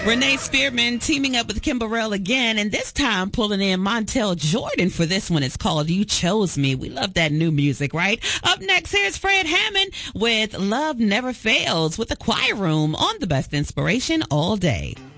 Renee Spearman teaming up with Kim Burrell again, and this time pulling in Montel Jordan for this one. It's called You Chose Me. We love that new music, right? Up next, here's Fred Hammond with Love Never Fails with the Choir Room on the best inspiration all day.